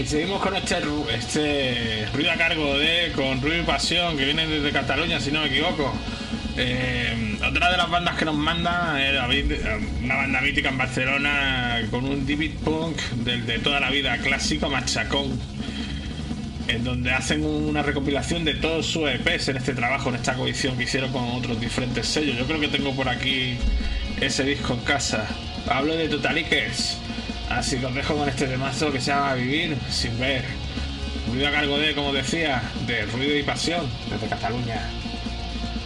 Y seguimos con este ruido a cargo de Con Ruido y Pasión, que viene desde Cataluña, si no me equivoco. Otra de las bandas que nos manda era una banda mítica en Barcelona con un David Punk del de toda la vida, clásico machacón, en donde hacen una recopilación de todos sus EPs en este trabajo, en esta coedición que hicieron con otros diferentes sellos. Yo creo que tengo por aquí ese disco en casa. Hablo de Totaliques. Así que os dejo con este temazo que se llama Vivir sin ver. Ruido a cargo de, como decía, de Ruido y Pasión desde Cataluña.